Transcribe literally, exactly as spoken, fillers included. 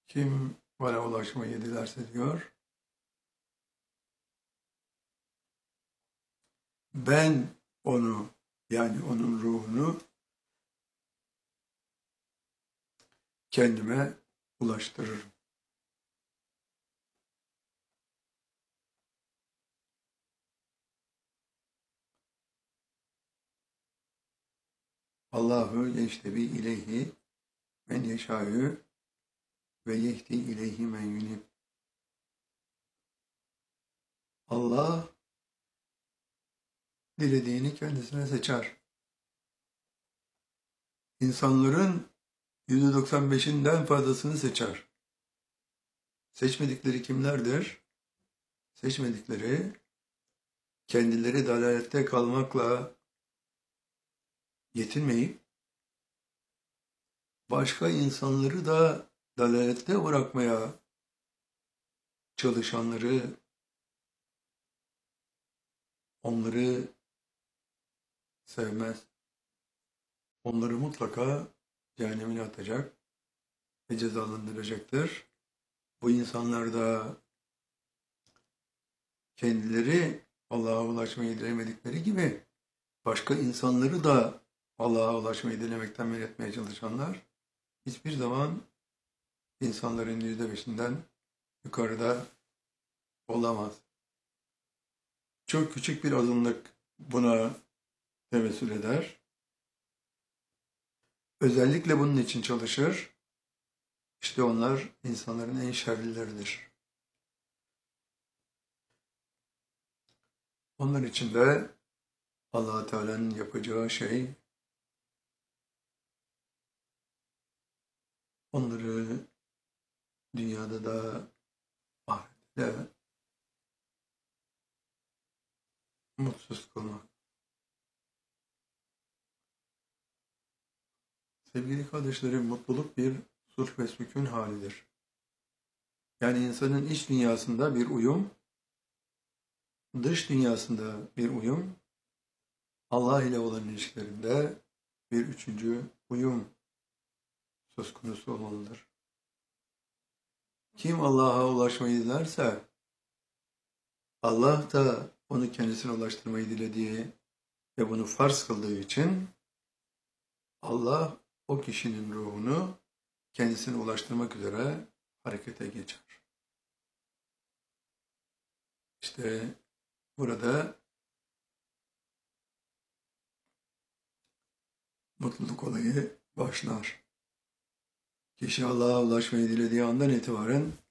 Kim bana ulaşmayı dilerse diyor, ben onu, yani onun ruhunu kendime ulaştırırım. Allahu yeştebi ileyhi men yeşâ'ü ve yehdi ileyhi men yunib. Allah dilediğini kendisine seçer. İnsanların yüzde doksan beşinden fazlasını seçer. Seçmedikleri kimlerdir? Seçmedikleri kendileri dalalette kalmakla yetinmeyip başka insanları da dalalette bırakmaya çalışanları, onları sevmez. Onları mutlaka cehennemine atacak ve cezalandıracaktır. Bu insanlar da kendileri Allah'a ulaşmayı dilemedikleri gibi başka insanları da Allah'a ulaşmayı dilemekten men etmeye çalışanlar hiçbir zaman insanların yüzde beşinden yukarıda olamaz. Çok küçük bir azınlık buna temessül eder. Özellikle bunun için çalışır. İşte onlar insanların en şerlileridir. Onlar için de Allah-u Teala'nın yapacağı şey onları dünyada da ahirette mutsuz kılmak. Sevgili kardeşlerim, mutluluk bir sulh ve sükun halidir. Yani insanın iç dünyasında bir uyum, dış dünyasında bir uyum, Allah ile olan ilişkilerinde bir üçüncü uyum söz konusu olmalıdır. Kim Allah'a ulaşmayı dilerse, Allah da onu kendisine ulaştırmayı dilediği ve bunu farz kıldığı için Allah o kişinin ruhunu kendisine ulaştırmak üzere harekete geçer. İşte burada mutluluk olayı başlar. Kişi Allah'a ulaşmayı dilediği andan itibaren